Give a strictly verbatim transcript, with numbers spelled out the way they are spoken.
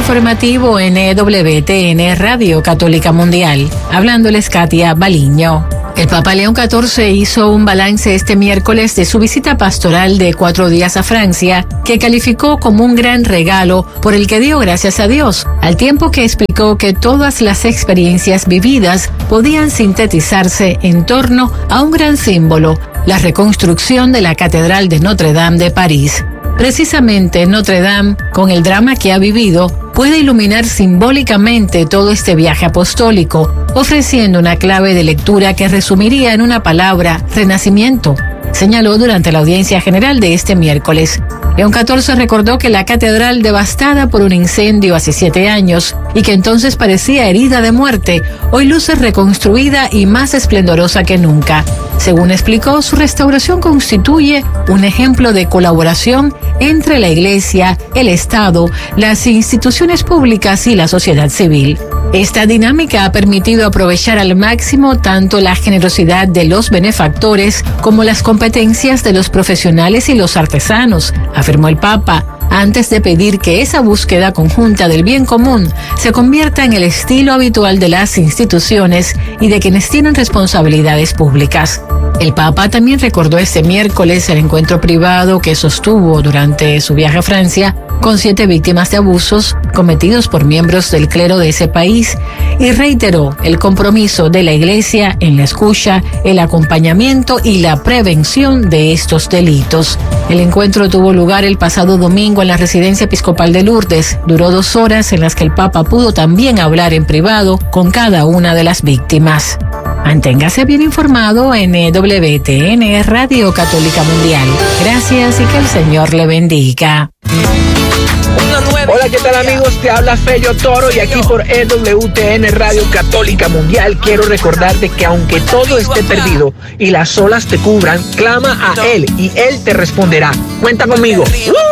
informativo N W T N Radio Católica Mundial. Hablándoles Katia Baliño. El Papa León catorce hizo un balance este miércoles de su visita pastoral de cuatro días a Francia, que calificó como un gran regalo por el que dio gracias a Dios, al tiempo que explicó que todas las experiencias vividas podían sintetizarse en torno a un gran símbolo, la reconstrucción de la Catedral de Notre Dame de París. Precisamente Notre Dame, con el drama que ha vivido, puede iluminar simbólicamente todo este viaje apostólico, ofreciendo una clave de lectura que resumiría en una palabra: renacimiento, señaló durante la audiencia general de este miércoles. León catorce recordó que la catedral, devastada por un incendio hace siete años y que entonces parecía herida de muerte, hoy luce reconstruida y más esplendorosa que nunca. Según explicó, su restauración constituye un ejemplo de colaboración entre la Iglesia, el Estado, las instituciones públicas y la sociedad civil. Esta dinámica ha permitido aprovechar al máximo tanto la generosidad de los benefactores como las competencias de los profesionales y los artesanos, afirmó el Papa, antes de pedir que esa búsqueda conjunta del bien común se convierta en el estilo habitual de las instituciones y de quienes tienen responsabilidades públicas. El Papa también recordó este miércoles el encuentro privado que sostuvo durante su viaje a Francia con siete víctimas de abusos cometidos por miembros del clero de ese país y reiteró el compromiso de la Iglesia en la escucha, el acompañamiento y la prevención de estos delitos. El encuentro tuvo lugar el pasado domingo en la residencia episcopal de Lourdes. Duró dos horas en las que el Papa pudo también hablar en privado con cada una de las víctimas. Manténgase bien informado en W T N Radio Católica Mundial. Gracias y que el Señor le bendiga. Hola, ¿qué tal amigos? Te habla Fello Toro y aquí por E W T N Radio Católica Mundial quiero recordarte que aunque todo esté perdido y las olas te cubran, clama a Él y Él te responderá. Cuenta conmigo.